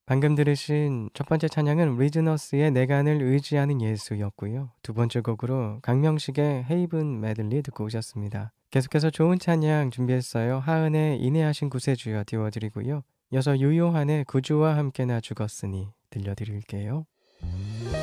방금 들으신 첫 번째 찬양은 리즈너스의 내가 늘 의지하는 예수였고요. 두 번째 곡으로 강명식의 헤이븐 메들리 듣고 오셨습니다. 계속해서 좋은 찬양 준비했어요. 하은의 인내하신 구세주여 띄워드리고요. 이어서 유요한의 구주와 함께 나 죽었으니 들려드릴게요.